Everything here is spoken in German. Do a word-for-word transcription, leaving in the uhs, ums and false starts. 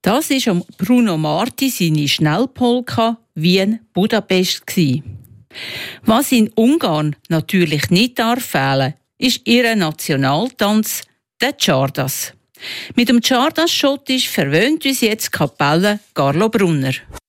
Das war Bruno Marti seine Schnellpolka Wien-Budapest. Was in Ungarn natürlich nicht darf fehlen, ist ihr Nationaltanz, der Csardas. Mit dem Csardas-Schottisch verwöhnt uns jetzt Kapelle Carlo Brunner.